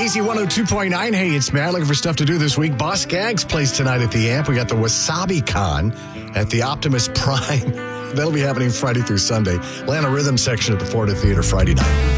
KC 102.9. Hey, it's Matt looking for stuff to do this week. Boss Gags plays tonight at the Amp. We got the Wasabi Con at the Optimus Prime. That'll be happening Friday through Sunday. Atlanta Rhythm section at the Florida Theater Friday night.